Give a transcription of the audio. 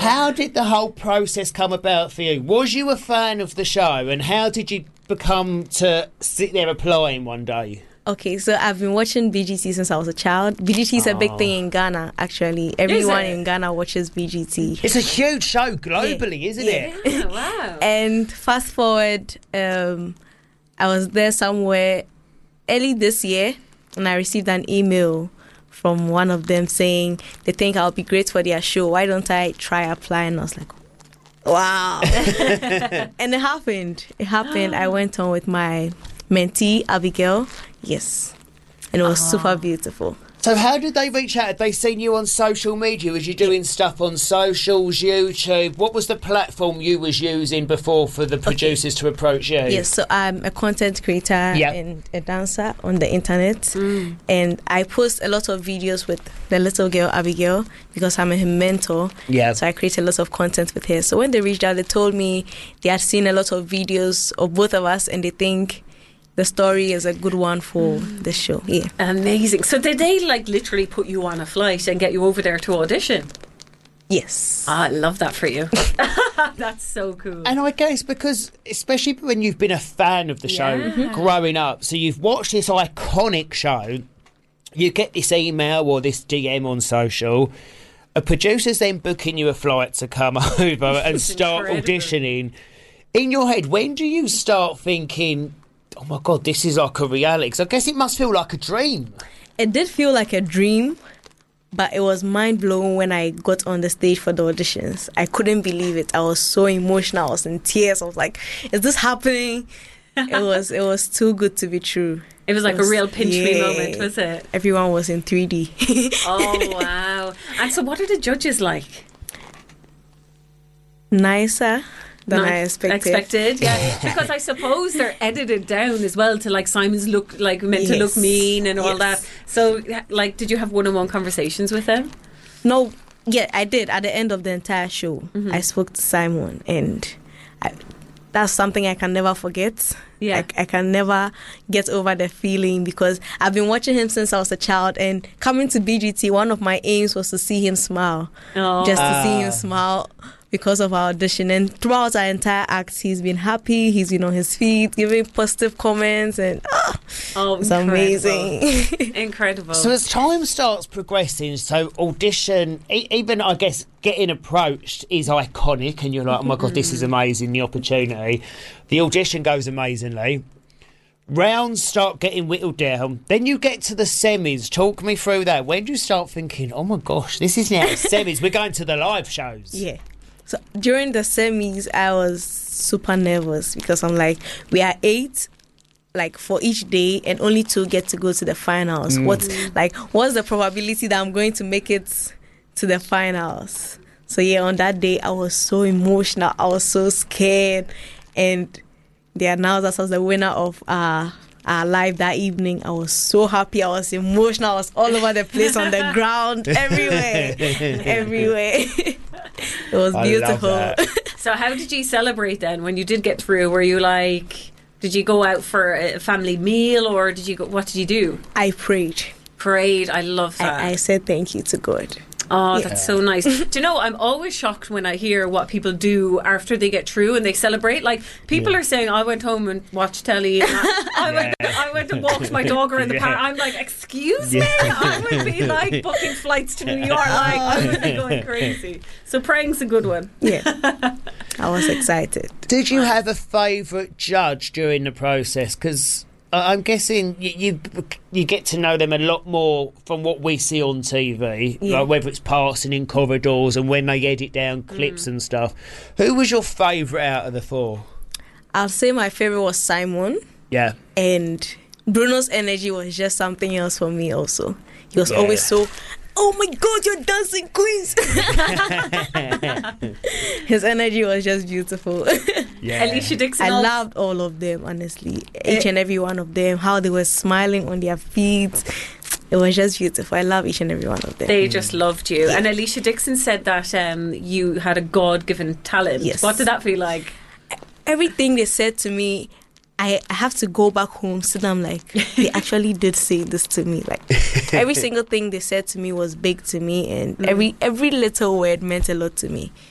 How did the whole process come about for you? Was you a fan of the show, and how did you become to sit there applying one day? Okay, so I've been watching BGT since I was a child. BGT is a big thing in Ghana, actually. Everyone in Ghana watches BGT. It's a huge show globally, isn't it? Yeah, wow. And fast forward, I was there somewhere early this year, and I received an email from one of them saying they think I'll be great for their show. Why don't I try applying? I was like, wow. And it happened. I went on with my mentee, Abigail. Yes. And it was super beautiful. So how did they reach out? Had they seen you on social media? Was you doing stuff on socials, YouTube? What was the platform you was using before for the producers to approach you? Yes, so I'm a content creator and a dancer on the internet. And I post a lot of videos with the little girl, Abigail, because I'm her mentor. Yeah. So I create a lot of content with her. So when they reached out, they told me they had seen a lot of videos of both of us, and they think the story is a good one for the show. Yeah. Amazing. So did they literally put you on a flight and get you over there to audition? Yes. I love that for you. That's so cool. And I guess because, especially when you've been a fan of the show growing up, so you've watched this iconic show, you get this email or this DM on social, a producer's then booking you a flight to come over and start auditioning. In your head, when do you start thinking, oh my God, this is like a reality? Because I guess it must feel like a dream. It did feel like a dream, but it was mind-blowing when I got on the stage for the auditions. I couldn't believe it. I was so emotional. I was in tears. I was like, is this happening? It was too good to be true. It was like a real pinch me moment, was it? Everyone was in 3D. Oh, wow. And so what are the judges like? Nicer than I expected. Yeah. Because I suppose they're edited down as well to Simon's look meant to look mean and all that. So did you have one-on-one conversations with them? No, yeah, I did. At the end of the entire show, I spoke to Simon, and that's something I can never forget. Yeah. I can never get over the feeling, because I've been watching him since I was a child, and coming to BGT, one of my aims was to see him smile. Just to see him smile because of our audition. And throughout our entire act, he's been happy, he's been on his feet, giving positive comments, and it's amazing. Incredible. So as time starts progressing, so audition, even I guess getting approached is iconic, and you're like, oh my God, this is amazing, the opportunity. The audition goes amazingly. Rounds start getting whittled down. Then you get to the semis. Talk me through that. When do you start thinking, oh my gosh, this is now semis, we're going to the live shows? Yeah. So during the semis, I was super nervous, because I'm like, we are 8 for each day, and only 2 get to go to the finals. What's the probability that I'm going to make it to the finals? So yeah, on that day, I was so emotional. I was so scared, and they announced us as the winner of our live that evening. I was so happy. I was emotional. I was all over the place, on the ground, everywhere. It was beautiful. So how did you celebrate then when you did get through? Were you did you go out for a family meal, or what did you do? I prayed. I love that. I said thank you to God. Oh, that's so nice. Do you know, I'm always shocked when I hear what people do after they get through and they celebrate. People are saying, I went home and watched telly, and I went and walked my dog around the park. I'm like, excuse me? I would be booking flights to New York. I would be going crazy. So praying's a good one. Yeah. I was excited. Did you have a favourite judge during the process? Because I'm guessing you get to know them a lot more from what we see on TV, whether it's passing in corridors and when they edit down clips and stuff. Who was your favourite out of the 4? I'll say my favourite was Simon. Yeah. And Bruno's energy was just something else for me also. He was always so, oh my God, you're dancing queens. His energy was just beautiful. Alicia Dixon. I loved all of them, honestly. Each and every one of them, how they were smiling on their feet. It was just beautiful. I love each and every one of them. They just loved you. And Alicia Dixon said that you had a God-given talent. Yes. What did that feel like? Everything they said to me, I have to go back home, sit down, they actually did say this to me. Every single thing they said to me was big to me, and every little word meant a lot to me.